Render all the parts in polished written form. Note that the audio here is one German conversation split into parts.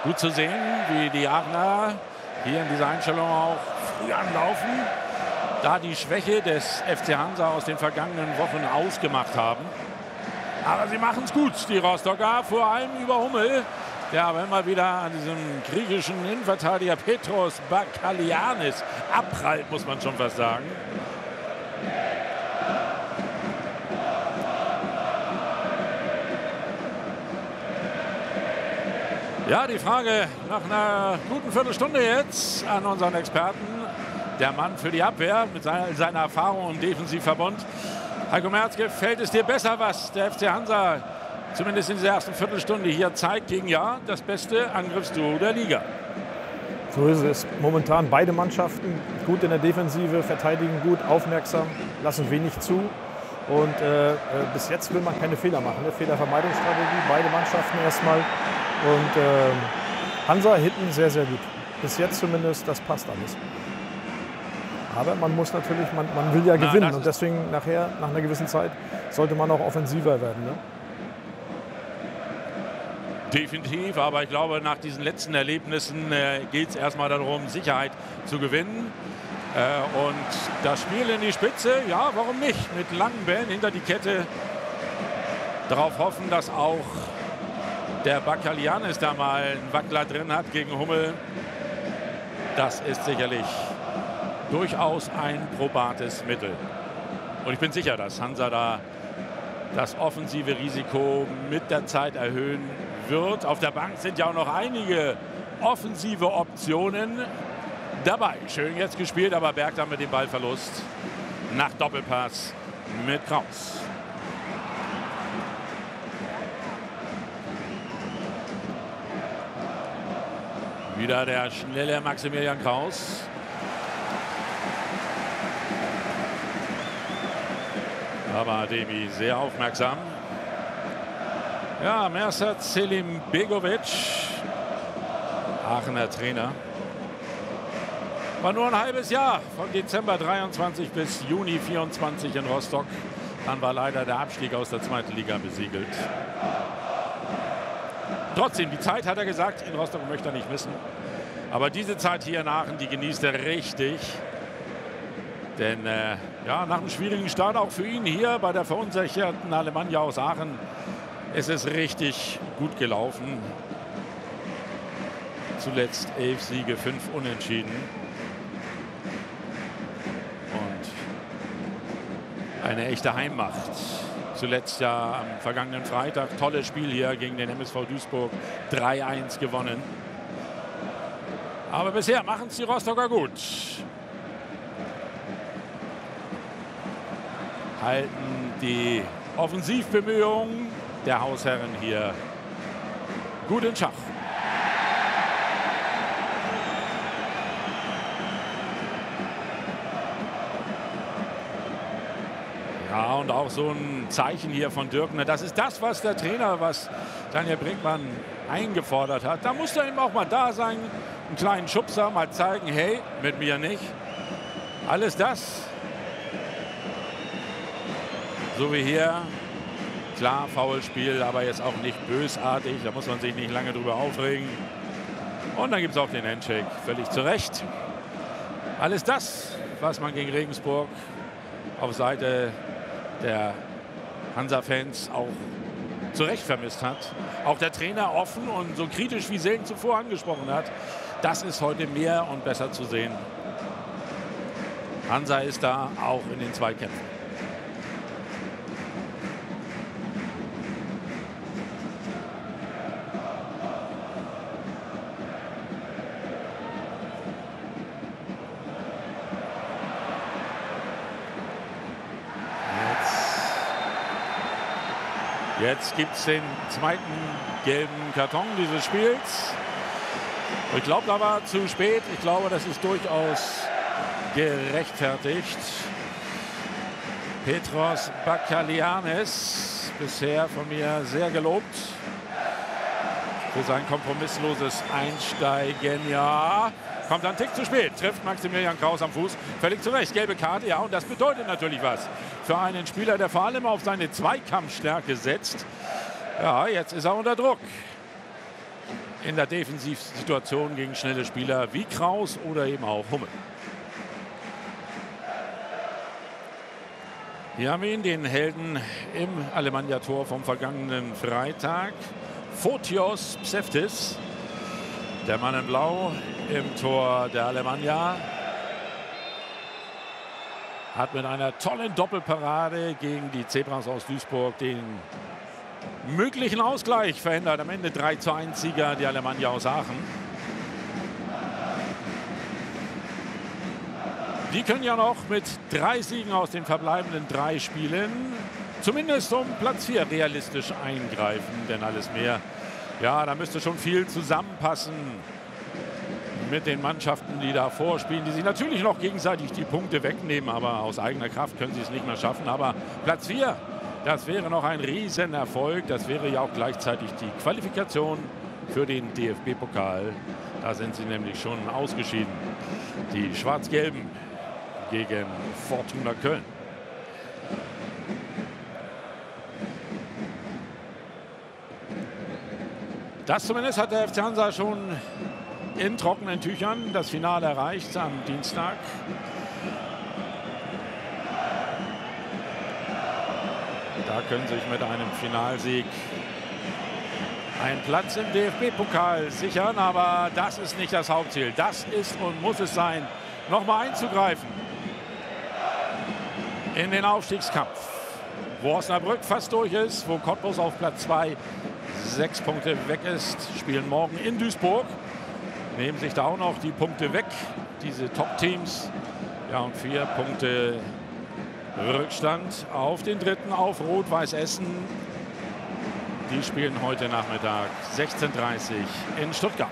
Gut zu sehen, wie die Aachener hier in dieser Einstellung auch früh anlaufen, da die Schwäche des FC Hansa aus den vergangenen Wochen ausgemacht haben. Aber sie machen es gut, die Rostocker, vor allem über Hummel, der aber immer wieder an diesem griechischen Innenverteidiger Petros Bakalianis abprallt, muss man schon fast sagen. Ja, die Frage nach einer guten Viertelstunde jetzt an unseren Experten. Der Mann für die Abwehr mit seiner Erfahrung im Defensivverbund. Heiko Merz, gefällt es dir besser, was der FC Hansa zumindest in dieser ersten Viertelstunde hier zeigt gegen das beste Angriffsduo der Liga? So ist es. Momentan beide Mannschaften gut in der Defensive, verteidigen gut, aufmerksam, lassen wenig zu. Und bis jetzt will man keine Fehler machen. Fehlervermeidungsstrategie, beide Mannschaften erstmal. Und Hansa hinten sehr, sehr gut. Bis jetzt zumindest, das passt alles. Aber man muss natürlich, man will ja gewinnen. Und deswegen nachher, nach einer gewissen Zeit, sollte man auch offensiver werden. Ne? Definitiv, aber ich glaube, nach diesen letzten Erlebnissen geht es erstmal darum, Sicherheit zu gewinnen. Und das Spiel in die Spitze, ja, warum nicht? Mit langen Bällen hinter die Kette. Darauf hoffen, dass auch der Bakalianis da mal einen Wackler drin hat gegen Hummel. Das ist sicherlich durchaus ein probates Mittel. Und ich bin sicher, dass Hansa da das offensive Risiko mit der Zeit erhöhen wird. Auf der Bank sind ja auch noch einige offensive Optionen dabei. Schön jetzt gespielt, aber Berg dann mit dem Ballverlust nach Doppelpass mit Kraus. Wieder der schnelle Maximilian Kraus. Aber Demi sehr aufmerksam. Ja, Mersat Selimbegovic, Aachener Trainer. War nur ein halbes Jahr, von Dezember 23 bis Juni 24 in Rostock. Dann war leider der Abstieg aus der zweiten Liga besiegelt. Trotzdem, die Zeit, hat er gesagt, in Rostock möchte er nicht missen. Aber diese Zeit hier in Aachen, die genießt er richtig. Denn ja, nach einem schwierigen Start auch für ihn hier bei der verunsicherten Alemannia aus Aachen ist es richtig gut gelaufen. Zuletzt 11 Siege, 5 Unentschieden. Und eine echte Heimmacht. Zuletzt ja am vergangenen Freitag, tolles Spiel hier gegen den MSV Duisburg, 3-1 gewonnen. Aber bisher machen es die Rostocker gut. Halten die Offensivbemühungen der Hausherren hier gut in Schach. Ja, und auch so ein Zeichen hier von Dürkner. Das ist das, was der Trainer, was Daniel Brinkmann eingefordert hat. Da muss er ihm auch mal da sein, einen kleinen Schubser, mal zeigen, hey, mit mir nicht. Alles das. So wie hier. Klar, Foulspiel, aber jetzt auch nicht bösartig. Da muss man sich nicht lange drüber aufregen. Und dann gibt es auch den Handshake. Völlig zu Recht. Alles das, was man gegen Regensburg auf Seite der Hansa-Fans auch zu Recht vermisst hat. Auch der Trainer offen und so kritisch wie selten zuvor angesprochen hat. Das ist heute mehr und besser zu sehen. Hansa ist da auch in den Zweikämpfen. Jetzt gibt es den zweiten gelben Karton dieses Spiels. Ich glaube, da war zu spät. Ich glaube, das ist durchaus gerechtfertigt. Petros Bakalianis, bisher von mir sehr gelobt für sein kompromissloses Einsteigen. Ja, kommt ein Tick zu spät, trifft Maximilian Kraus am Fuß. Völlig zu Recht, gelbe Karte, ja, und das bedeutet natürlich was für einen Spieler, der vor allem auf seine Zweikampfstärke setzt. Ja, jetzt ist er unter Druck. in der Defensivsituation gegen schnelle Spieler wie Kraus oder eben auch Hummel. Hier haben wir ihn, den Helden im Alemannia-Tor vom vergangenen Freitag. Fotios Pseftis, der Mann in Blau im Tor der Alemannia, hat mit einer tollen Doppelparade gegen die Zebras aus Duisburg den möglichen Ausgleich verhindert. Am Ende 3:1 Sieger die Alemannia aus Aachen. Die können ja noch mit 3 Siegen aus den verbleibenden 3 Spielen zumindest um Platz 4 realistisch eingreifen. Denn alles mehr, ja, da müsste schon viel zusammenpassen mit den Mannschaften, die da vorspielen, die sich natürlich noch gegenseitig die Punkte wegnehmen, aber aus eigener Kraft können sie es nicht mehr schaffen. Aber Platz 4, das wäre noch ein Riesenerfolg. Das wäre ja auch gleichzeitig die Qualifikation für den DFB-Pokal. Da sind sie nämlich schon ausgeschieden. Die Schwarz-Gelben gegen Fortuna Köln. Das zumindest hat der FC Hansa schon in trockenen Tüchern das Finale erreicht am Dienstag. Da können sich mit einem Finalsieg einen Platz im DFB-Pokal sichern, aber das ist nicht das Hauptziel. Das ist und muss es sein, nochmal einzugreifen in den Aufstiegskampf, wo Osnabrück fast durch ist, wo Cottbus auf Platz 2 6 Punkte weg ist, spielen morgen in Duisburg, nehmen sich da auch noch die Punkte weg, diese Top-Teams. Ja, und 4 Punkte Rückstand auf den dritten, auf Rot-Weiß Essen. Die spielen heute Nachmittag 16:30 Uhr in Stuttgart.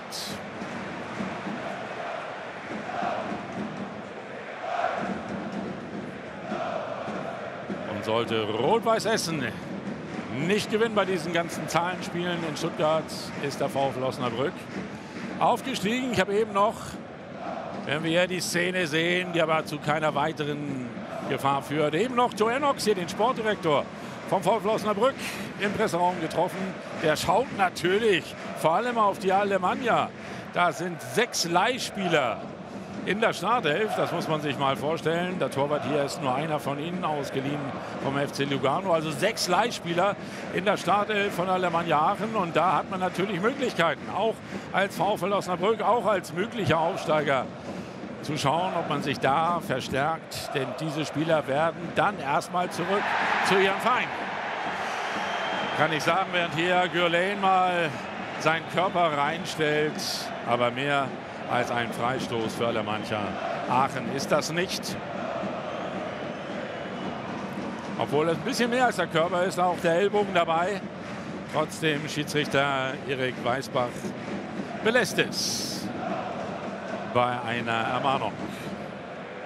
Und sollte Rot-Weiß Essen nicht gewinnen bei diesen ganzen Zahlenspielen in Stuttgart, ist der VfL Osnabrück aufgestiegen. Ich habe eben noch, wenn wir hier die Szene sehen, die aber zu keiner weiteren Gefahr führt, eben noch Joe Enox, hier den Sportdirektor vom VfL Osnabrück, im Presseraum getroffen. Der schaut natürlich vor allem auf die Alemannia. Da sind 6 Leihspieler in der Startelf, das muss man sich mal vorstellen. Der Torwart hier ist nur einer von ihnen, ausgeliehen vom FC Lugano. Also 6 Leihspieler in der Startelf von Alemannia Aachen. Und da hat man natürlich Möglichkeiten, auch als VfL Osnabrück, auch als möglicher Aufsteiger, zu schauen, ob man sich da verstärkt. Denn diese Spieler werden dann erstmal zurück zu ihrem Verein. Kann ich sagen, während hier Gürlein mal seinen Körper reinstellt, aber mehr als ein Freistoß für Alemannia Aachen ist das nicht. Obwohl es ein bisschen mehr als der Körper ist, auch der Ellbogen dabei. Trotzdem Schiedsrichter Erik Weißbach belässt es bei einer Ermahnung.